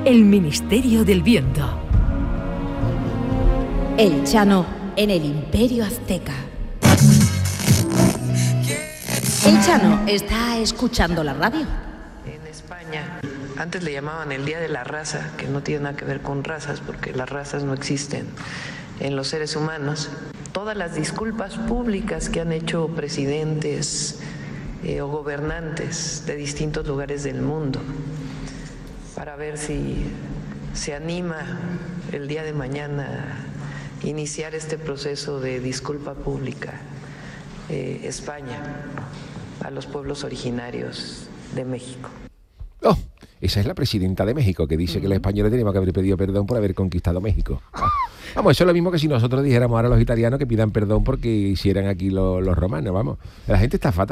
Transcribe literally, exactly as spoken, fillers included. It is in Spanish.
El Ministerio del Viento. El Chano en el Imperio Azteca. El Chano está escuchando la radio. En España, antes le llamaban el Día de la Raza, que no tiene nada que ver con razas, porque las razas no existen en los seres humanos. Todas las disculpas públicas que han hecho presidentes eh, o gobernantes de distintos lugares del mundo, para ver si se anima el día de mañana a iniciar este proceso de disculpa pública eh, España a los pueblos originarios de México. Oh, esa es la presidenta de México, que dice mm. que los españoles teníamos que haber pedido perdón por haber conquistado México. Ah. Vamos, eso es lo mismo que si nosotros dijéramos ahora a los italianos que pidan perdón porque hicieran aquí los, los romanos, vamos. La gente está fatal.